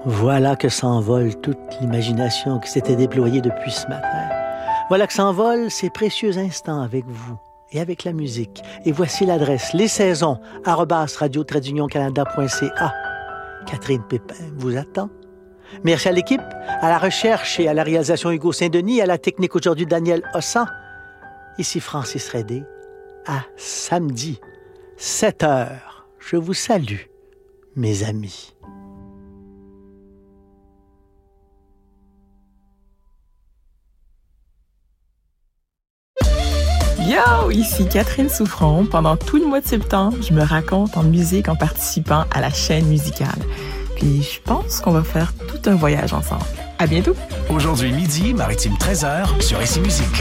Voilà que s'envole toute l'imagination qui s'était déployée depuis ce matin. Voilà que s'envolent ces précieux instants avec vous et avec la musique. Et voici l'adresse lessaisons@radio-canada.ca. Catherine Pépin vous attend. Merci à l'équipe, à la recherche et à la réalisation Hugo Saint-Denis, à la technique aujourd'hui Daniel Hossan. Ici Francis Redé. À samedi, 7h. Je vous salue, mes amis. Yo, ici Catherine Souffron. Pendant tout le mois de septembre, je me raconte en musique en participant à la chaîne musicale. Puis je pense qu'on va faire tout un voyage ensemble. À bientôt! Aujourd'hui midi, Maritime 13h sur ICI Musique.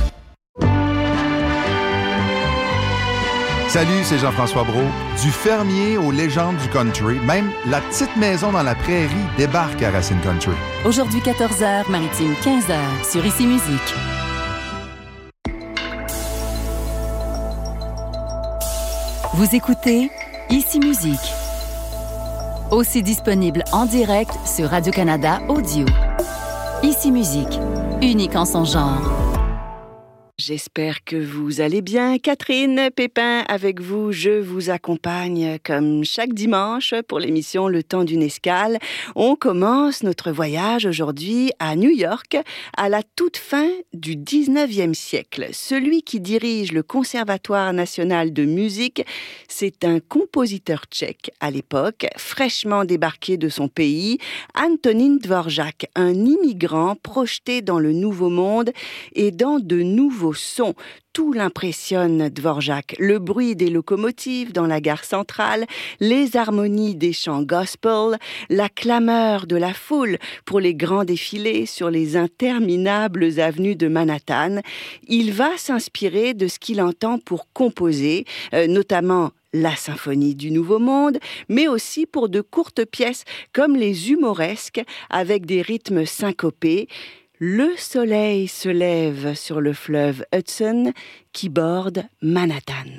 Salut, c'est Jean-François Brault. Du fermier aux légendes du country, même la petite maison dans la prairie débarque à Racine Country. Aujourd'hui 14h, Maritime 15h sur ICI Musique. Vous écoutez ICI Musique. Aussi disponible en direct sur Radio-Canada Audio. ICI Musique, unique en son genre. J'espère que vous allez bien. Catherine Pépin avec vous. Je vous accompagne comme chaque dimanche pour l'émission Le temps d'une escale. On commence notre voyage aujourd'hui à New York à la toute fin du 19e siècle. Celui qui dirige le Conservatoire national de musique, c'est un compositeur tchèque à l'époque, fraîchement débarqué de son pays, Antonín Dvořák, un immigrant projeté dans le Nouveau Monde et dans de nouveaux sons. Tout l'impressionne Dvořák. Le bruit des locomotives dans la gare centrale, les harmonies des chants gospel, la clameur de la foule pour les grands défilés sur les interminables avenues de Manhattan. Il va s'inspirer de ce qu'il entend pour composer, notamment la symphonie du Nouveau Monde, mais aussi pour de courtes pièces comme les humoresques avec des rythmes syncopés. Le soleil se lève sur le fleuve Hudson qui borde Manhattan.